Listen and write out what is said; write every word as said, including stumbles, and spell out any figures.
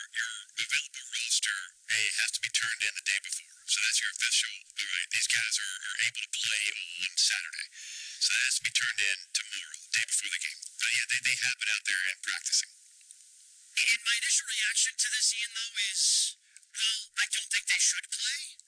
your available roster may have to be turned in the day before. So that's your official. All right, these guys are, are able to play on Saturday. So that has to be turned in tomorrow, the day before the game. Uh, yeah, they, they have it out there and practicing. And my initial reaction to this, Ian, though, is, well, I don't think they should play.